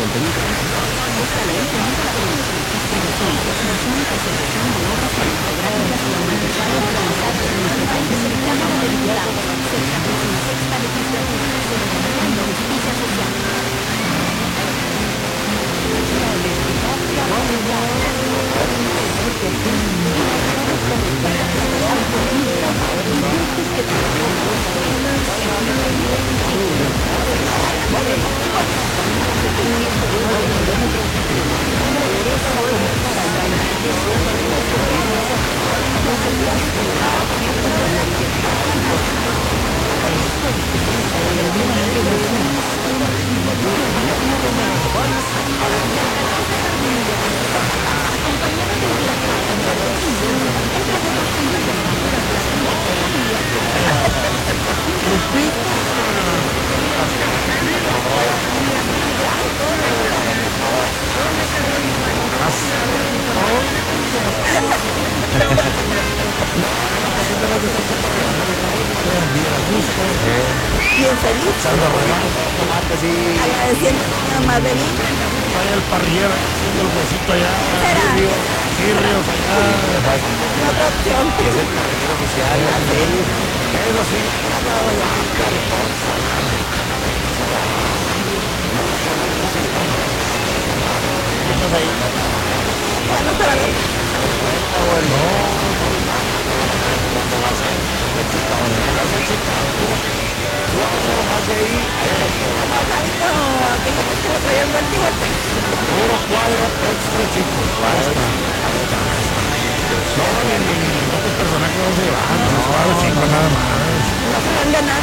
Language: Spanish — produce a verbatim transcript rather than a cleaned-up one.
Bien feliz. Agradeciendo a Madeline. Vaya el parrillero haciendo el huesito allá. ¿Será? Río, sí, ríos allá. Otra opción. Es el carrillero oficial, Andel. Eso sí. ¿Qué estás ahí? Bueno, para mí. Puro cuadro extra, chicos. No, ni, ni, ni otros personajes no se llevan. No, cuadro chico, nada más. No se van a ganar.